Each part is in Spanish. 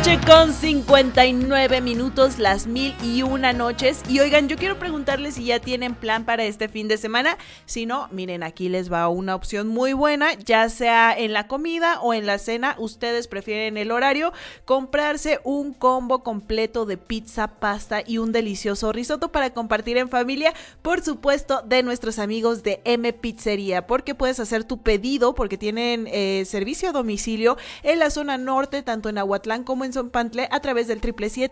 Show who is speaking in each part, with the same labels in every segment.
Speaker 1: 8:59, las 1001 noches. Y oigan, yo quiero preguntarles si ya tienen plan para este fin de semana. Si no, miren, aquí les va una opción muy buena, ya sea en la comida o en la cena. Ustedes prefieren el horario, comprarse un combo completo de pizza, pasta y un delicioso risotto para compartir en familia, por supuesto, de nuestros amigos de M Pizzería, porque puedes hacer tu pedido, porque tienen servicio a domicilio en la zona norte, tanto en Aguatlán como en Zonpantle, a través del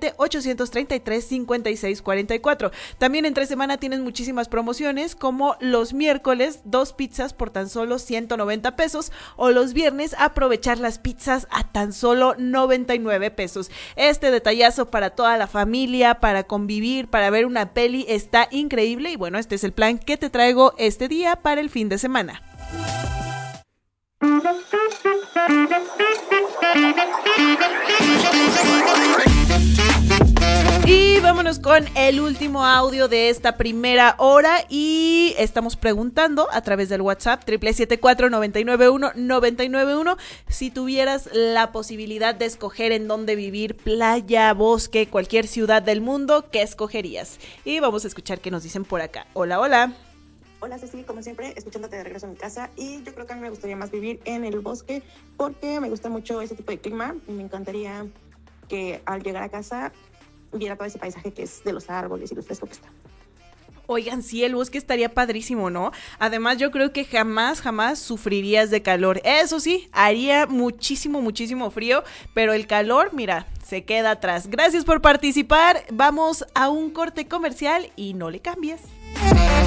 Speaker 1: 777-833-5644. También entre semana tienen muchísimas promociones, como los miércoles 2 pizzas por tan solo 190 pesos, o los viernes aprovechar las pizzas a tan solo 99 pesos. Este detallazo para toda la familia, para convivir, para ver una peli, está increíble. Y bueno, este es el plan que te traigo este día para el fin de semana. Y vámonos con el último audio de esta primera hora, y estamos preguntando a través del WhatsApp 777-499-1991 si tuvieras la posibilidad de escoger en dónde vivir, playa, bosque, cualquier ciudad del mundo, ¿qué escogerías? Y vamos a escuchar qué nos dicen por acá. Hola, hola.
Speaker 2: Hola Ceci, como siempre, escuchándote de regreso a mi casa, y yo creo que a mí me gustaría más vivir en el bosque porque me gusta mucho ese tipo de clima y me encantaría que al llegar a casa viera todo ese paisaje que es de los árboles y lo fresco que está.
Speaker 1: Oigan, sí, el bosque estaría padrísimo, ¿no? Además, yo creo que jamás sufrirías de calor. Eso sí, haría muchísimo frío, pero el calor, mira, se queda atrás. Gracias por participar. Vamos a un corte comercial y no le cambies.